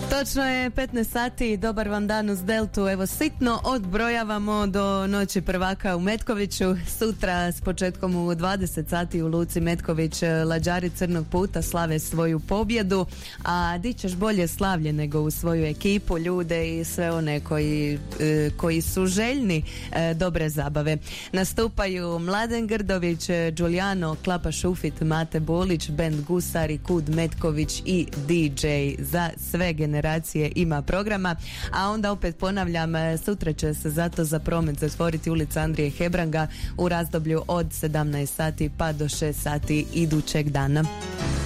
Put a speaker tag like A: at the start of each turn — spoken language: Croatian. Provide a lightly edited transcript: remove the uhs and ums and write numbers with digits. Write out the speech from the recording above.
A: Točno je 15 sati, dobar vam dan uz Deltu. Evo, sitno odbrojavamo do noći prvaka u Metkoviću. Sutra s početkom u 20 sati u Luci Metković lađari Crnog puta slave svoju pobjedu. A di ćeš bolje slavlje nego u svoju ekipu, ljude i sve one koji su željni dobre zabave. Nastupaju Mladen Grdović, Giuliano, Klapa Šufit, Mate Bolić, band Gusari, Kud Metković i DJ. Za sve generacije ima programa, a onda opet ponavljam, sutra će se zato za promet zatvoriti ulica Andrije Hebranga u razdoblju od 17 sati pa do 6 sati idućeg dana.